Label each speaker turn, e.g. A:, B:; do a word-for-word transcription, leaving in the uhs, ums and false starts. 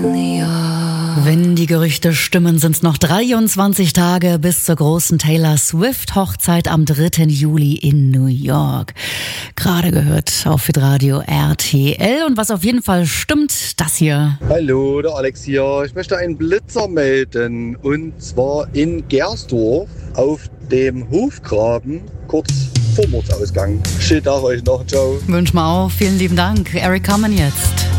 A: Wenn die Gerüchte stimmen, sind es noch dreiundzwanzig Tage bis zur großen Taylor Swift-Hochzeit am dritten Juli in New York. Gerade gehört auf Hitradio R T L. Und was auf jeden Fall stimmt, das hier.
B: Hallo, der Alex hier. Ich möchte einen Blitzer melden. Und zwar in Gersdorf auf dem Hofgraben, kurz vor Mordsausgang. Schönen Tag euch noch. Ciao.
A: Wünsch mal auch. Vielen lieben Dank. Eric Carmen jetzt.